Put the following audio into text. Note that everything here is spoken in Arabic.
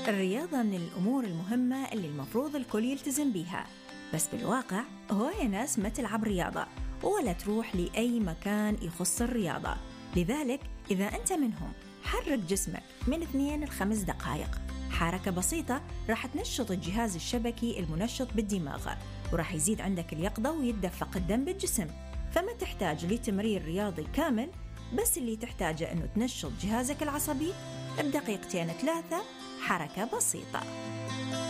الرياضة من الأمور المهمة اللي المفروض الكل يلتزم بيها، بس بالواقع هواية ناس ما تلعب رياضة ولا تروح لأي مكان يخص الرياضة. لذلك إذا أنت منهم، حرك جسمك من 2 ل5 دقائق. حركة بسيطة راح تنشط الجهاز الشبكي المنشط بالدماغ، وراح يزيد عندك اليقظة ويتدفق الدم بالجسم. فما تحتاج لتمرين رياضي كامل، بس اللي تحتاجه أنه تنشط جهازك العصبي ب2-3 دقائق حركة بسيطة.